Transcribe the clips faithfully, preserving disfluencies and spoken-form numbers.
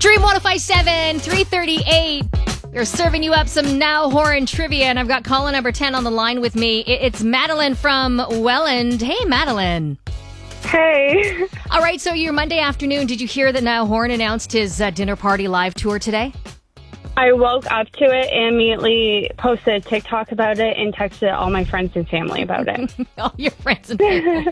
Dream one oh five seven, three thirty-eight. We're serving you up some Niall Horan trivia, and I've got caller number ten on the line with me. It's Madeline from Welland. Hey, Madeline. Hey. All right, so your Monday afternoon, did you hear that Niall Horan announced his uh, Dinner Party live tour today? I woke up to it and immediately posted a TikTok about it and texted all my friends and family about it. All your friends and family.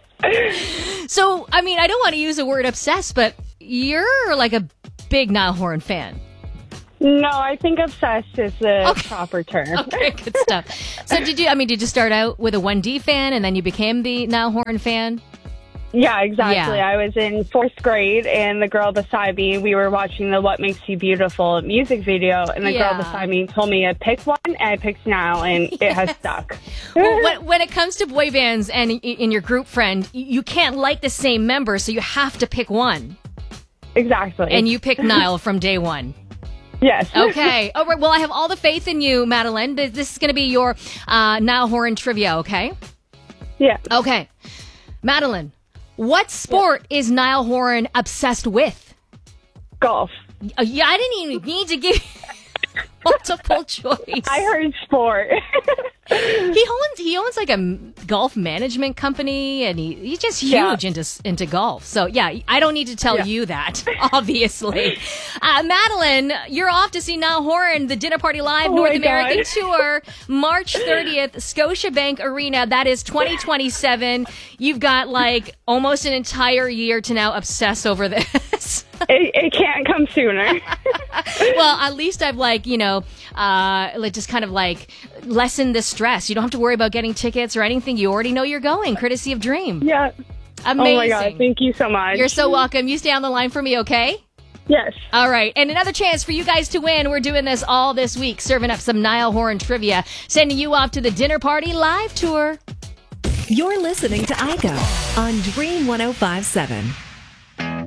So, I mean, I don't want to use the word obsessed, but you're like a big Niall Horan fan. No, I think obsessed is the Okay. proper term. Okay, good stuff. So did you, I mean, did you start out with a one D fan and then you became the Niall Horan fan? Yeah, exactly. Yeah. I was in fourth grade, and the girl beside me, we were watching the What Makes You Beautiful music video, and the Yeah. girl beside me told me to pick one, and I picked Niall, and it has stuck. Well, when, when it comes to boy bands and i- in your group friend, y- you can't like the same member, so you have to pick one. Exactly. And you picked Niall from day one. Yes. Okay. All right. Well, I have all the faith in you, Madeline. This this is going to be your uh, Niall Horan trivia, okay? Yeah. Okay. Madeline, what sport is Niall Horan obsessed with? Golf. Uh, yeah, I didn't even need to give multiple choice. I heard sport. He owns he owns like a m- golf management company, and he, he's just huge Yeah. into into golf. So yeah, I don't need to tell Yeah. you that, obviously. Uh, Madeline, you're off to see Niall Horan, the Dinner Party Live Oh North my American God. Tour, March thirtieth, Scotiabank Arena. That is twenty twenty-seven. You've got like almost an entire year to now obsess over this. it, it can't come sooner. Well, at least I've like, you know, uh, like just kind of like lessened the stress. You don't have to worry about getting tickets or anything. You already know you're going, courtesy of Dream. Yeah. Amazing. Oh my God. Thank you so much. You're so welcome. You stay on the line for me, okay? Yes. All right. And another chance for you guys to win. We're doing this all this week, serving up some Niall Horan trivia, sending you off to the Dinner Party Live Tour. You're listening to I G O on Dream one oh five seven.